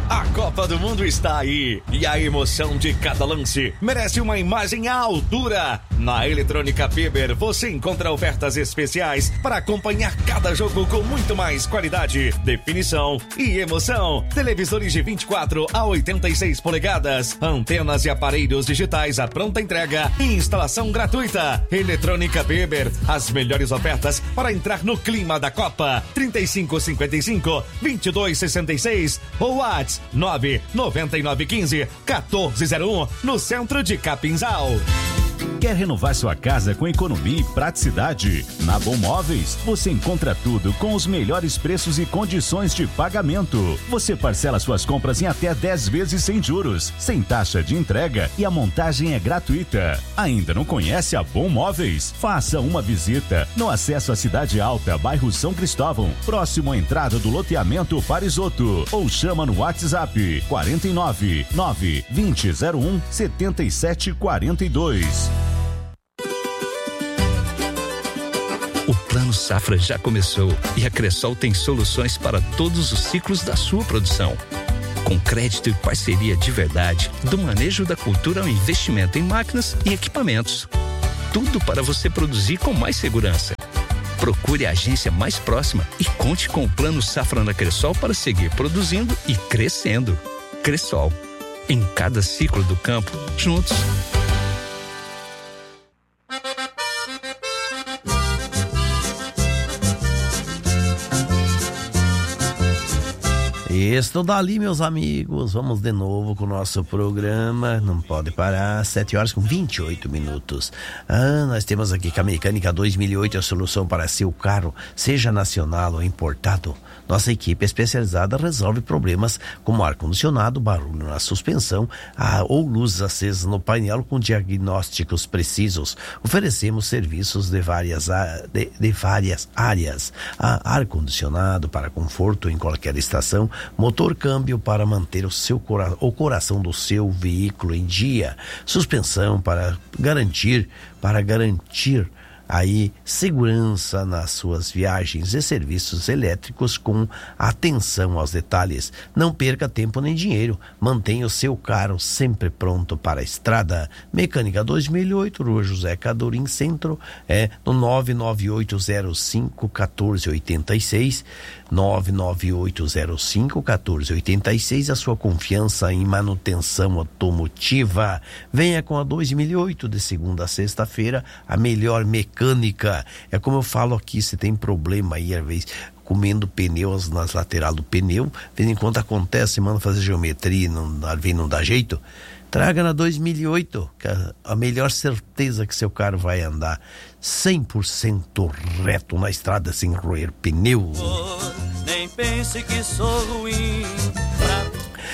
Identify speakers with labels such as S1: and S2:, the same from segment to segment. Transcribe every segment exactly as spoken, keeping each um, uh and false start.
S1: A Copa do Mundo está aí e a emoção de cada lance merece uma imagem à altura. Na Eletrônica Piber você encontra ofertas especiais para acompanhar cada jogo com muito mais qualidade, definição e emoção. Televisores de vinte e quatro a oitenta e seis polegadas, antenas e aparelhos digitais à pronta entrega e instalação gratuita. Eletrônica Piber, as melhores ofertas para entrar no clima da Copa. trinta e cinco cinquenta e cinco, vinte e dois sessenta e seis ou WhatsApp nove nove nove um cinco, um quatro zero um no centro de Capinzal.
S2: Quer renovar sua casa com economia e praticidade? Na Bom Móveis, você encontra tudo com os melhores preços e condições de pagamento. Você parcela suas compras em até dez vezes sem juros, sem taxa de entrega e a montagem é gratuita. Ainda não conhece a Bom Móveis? Faça uma visita no acesso à Cidade Alta, bairro São Cristóvão, próximo à entrada do loteamento Parisoto, ou chama no WhatsApp quarenta e nove, nove, vinte, zero um, setenta e sete, quarenta e dois.
S3: O Plano Safra já começou e a Cressol tem soluções para todos os ciclos da sua produção. Com crédito e parceria de verdade, do manejo da cultura ao investimento em máquinas e equipamentos. Tudo para você produzir com mais segurança. Procure a agência mais próxima e conte com o Plano Safra na Cressol para seguir produzindo e crescendo. Cressol, em cada ciclo do campo, juntos.
S4: Estou dali, meus amigos, vamos de novo com o nosso programa, não pode parar, sete horas com vinte e oito minutos. Ah, nós temos aqui que a Mecânica dois mil e oito é a solução para seu carro, seja nacional ou importado. Nossa equipe especializada resolve problemas como ar-condicionado, barulho na suspensão ah, ou luzes acesas no painel com diagnósticos precisos. Oferecemos serviços de várias, de, de várias áreas, ah, ar-condicionado para conforto em qualquer estação, motor câmbio para manter o, seu cora- o coração do seu veículo em dia, suspensão para garantir, para garantir aí segurança nas suas viagens e serviços elétricos com atenção aos detalhes. Não perca tempo nem dinheiro, mantenha o seu carro sempre pronto para a estrada. Mecânica dois mil e oito, Rua José Cadorim Centro, é no nove nove oito zero cinco um quatro oito seis, nove nove oito zero cinco um quatro oito seis, a sua confiança em manutenção automotiva. Venha com a dois mil e oito de segunda a sexta-feira, a melhor mecânica. É como eu falo aqui, se tem problema aí, às vezes, comendo pneus nas laterais do pneu, de vez em quando acontece, manda fazer geometria e não, às vezes não dá jeito, traga na dois mil e oito, que a, a melhor certeza que seu carro vai andar cem por cento reto na estrada sem roer pneu.
S5: Nem pense que sou ruim pra...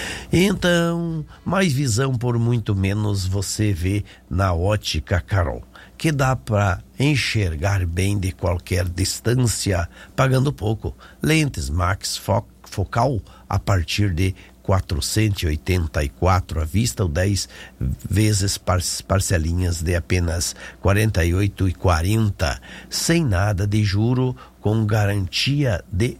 S4: Então, mais visão por muito menos você vê na Ótica Carol, que dá para enxergar bem de qualquer distância, pagando pouco. Lentes Max Fo- Focal a partir de quatrocentos e oitenta e quatro à vista, ou dez vezes par- parcelinhas de apenas quarenta e oito reais e quarenta centavos, sem nada de juro, com garantia de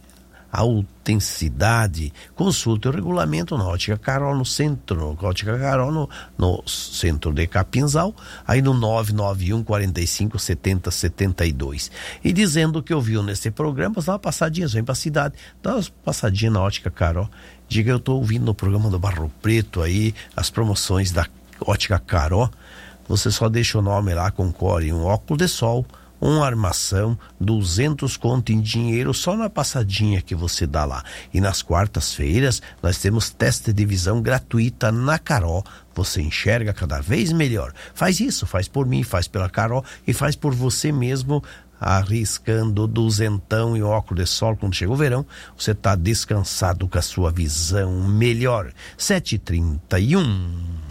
S4: autenticidade. Consulte o regulamento na Ótica Carol no centro, no Ótica Carol no, no centro de Capinzal, aí no nove nove um quatro cinco sete zero sete dois. E dizendo que ouviu nesse programa, dá uma passadinha, vem pra cidade, dá uma passadinha na Ótica Carol, diga eu tô ouvindo no programa do Barro Preto aí, as promoções da Ótica Carol, você só deixa o nome lá, concorre um óculos de sol, uma armação, duzentos conto em dinheiro só na passadinha que você dá lá. E nas quartas-feiras nós temos teste de visão gratuita na Carol. Você enxerga cada vez melhor. Faz isso, faz por mim, faz pela Carol e faz por você mesmo, arriscando duzentão e óculos de sol. Quando chega o verão, você está descansado com a sua visão melhor. sete e trinta e um.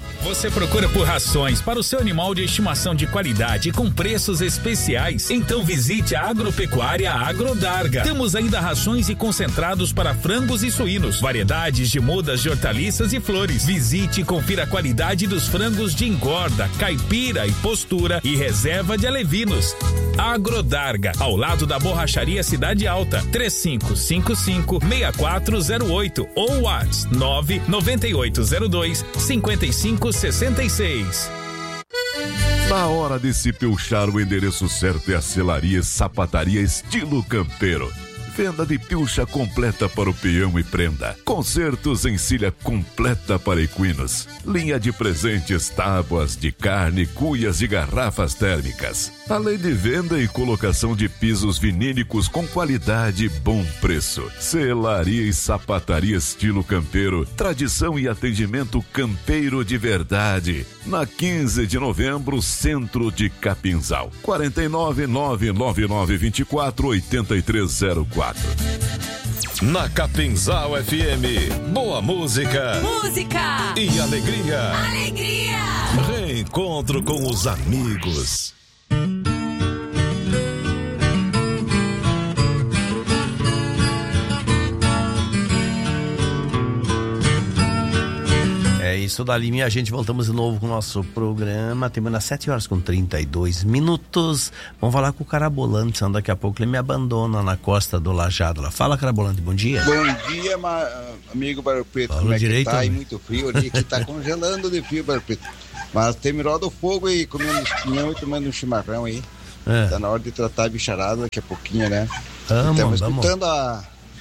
S6: Você procura por rações para o seu animal de estimação de qualidade com preços especiais? Então visite a Agropecuária Agrodarga. Temos ainda rações e concentrados para frangos e suínos, variedades de mudas de hortaliças e flores. Visite e confira a qualidade dos frangos de engorda, caipira e postura e reserva de alevinos. Agrodarga, ao lado da Borracharia Cidade Alta, três cinco cinco cinco, seis quatro zero oito ou WhatsApp nove nove oito zero dois, cinco cinco seis seis.
S7: Na hora de se pilchar, o endereço certo é a Selaria Sapataria Estilo Campeiro. Venda de pilcha completa para o peão e prenda. Consertos em cilha completa para equinos. Linha de presentes, tábuas de carne, cuias e garrafas térmicas. Além de venda e colocação de pisos vinílicos com qualidade e bom preço. Selaria e Sapataria Estilo Campeiro. Tradição e atendimento campeiro de verdade. Na quinze de novembro, centro de Capinzal. quatro nove nove nove nove dois quatro oito três zero quatro.
S1: Na Capinzal F M, boa música.
S8: Música
S1: e alegria.
S8: Alegria.
S1: Reencontro com os amigos.
S4: É isso dali, minha gente. Voltamos de novo com o nosso programa. Temos às sete horas com trinta e dois minutos. Vamos falar com o Carabolante, senão daqui a pouco ele me abandona na costa do Lajado lá. Fala, Carabolante, bom dia.
S9: Bom dia, ma... amigo Barro Preto.
S4: Fala
S9: como é
S4: direito,
S9: que tá?
S4: né?
S9: Aí muito frio ali, que tá congelando de frio, Barro Preto. Mas tem miró do fogo aí, comendo espinhão e tomando um chimarrão aí. É. Tá na hora de tratar a bicharada daqui a pouquinho, né? Estamos escutando a,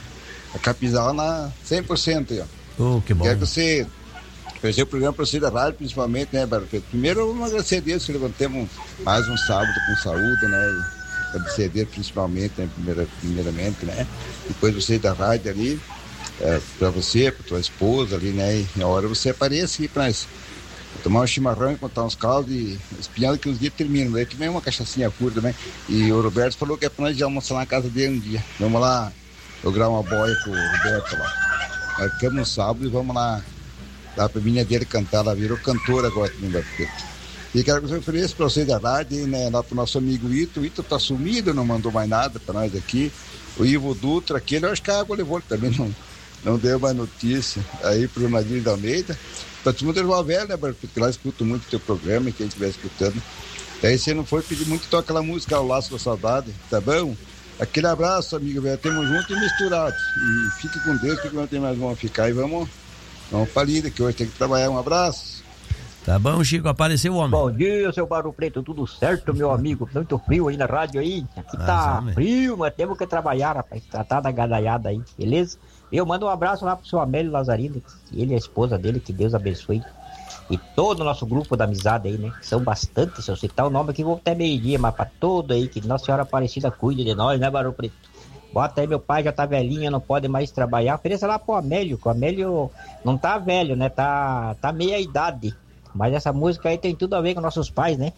S9: a Capinzal na cem por cento aí, ó.
S4: Oh, que bom.
S9: Quero que você... Fazer o programa para você da rádio, principalmente, né, Barro Preto? Primeiro, vamos agradecer a Deus que levantemos mais um sábado com saúde, né? Agradecer a Deus, principalmente, né, primeira, primeiramente, né? Depois você da rádio ali, é, para você, para tua esposa ali, né? E na hora você apareça aqui para nós tomar um chimarrão e contar uns caldos e espinhando que os dias terminam. Daí que vem uma cachaçinha curta também. E o Roberto falou que é para nós já almoçar na casa dele um dia. Vamos lá lograr uma boia com o Roberto lá. Nós ficamos no sábado e vamos lá. Dá pra menina dele cantar, ela virou cantora agora também, Barro Preto. E quero que você ofereça pra você da rádio, né, lá pro nosso amigo Ito. O Ito tá sumido, não mandou mais nada pra nós aqui. O Ivo Dutra, aquele, eu acho que a água levou, ele também não, não deu mais notícia. Aí pro Madrid da Almeida. Pra todo mundo é velho, né, Barro Preto? Porque lá escuto muito o teu programa, e quem estiver escutando. Daí você não foi pedir muito, toca aquela música, O Laço da Saudade, tá bom? Aquele abraço, amigo velho, temos juntos e misturados. E fique com Deus, que não tem mais vamos ficar e vamos... Vamos pra lida, que hoje tem que trabalhar. Um abraço.
S4: Tá bom, Chico, apareceu o homem.
S10: Bom dia, seu Barro Preto, tudo certo, meu amigo? Muito frio aí na rádio aí. Aqui tá ah, frio, mas temos que trabalhar, rapaz. Tratar da gadaiada aí, beleza? Eu mando um abraço lá pro seu Amélio Lazarino, ele e a esposa dele, que Deus abençoe. E todo o nosso grupo da amizade aí, né? São bastante, se eu citar o nome aqui, vou até meio-dia, mas pra todo aí, que Nossa Senhora Aparecida cuide de nós, né, Barro Preto? Bota aí, meu pai já tá velhinho, não pode mais trabalhar. Ofereça lá pro Amélio, que o Amélio não tá velho, né? Tá, tá meia idade. Mas essa música aí tem tudo a ver com nossos pais, né?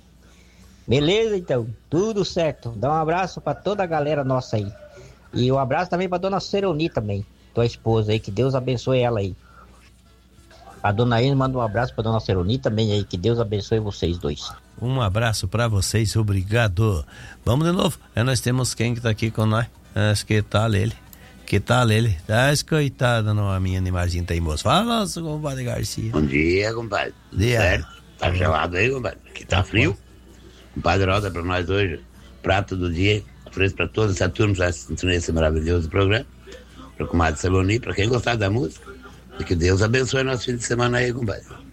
S10: Beleza, então? Tudo certo. Dá um abraço pra toda a galera nossa aí. E um abraço também pra dona Seroni também, tua esposa aí, que Deus abençoe ela aí. A dona Ina manda um abraço pra dona Seroni também aí, que Deus abençoe vocês dois.
S4: Um abraço pra vocês, obrigado. Vamos de novo. É, nós temos quem que tá aqui com nós. Que tal ele? Que tal ele? Tá escoitado, não, a minha animalzinha teimoso. Fala, seu compadre Garcia.
S11: Bom dia, compadre.
S4: Dia.
S11: Certo? Tá gelado aí, compadre? Aqui tá frio. Compadre, roda pra nós hoje. Prato do dia. Ofereço pra toda essa turma já assistindo esse maravilhoso programa. Pra comadre Saloni, pra quem gostar da música. E que Deus abençoe nosso fim de semana aí, compadre.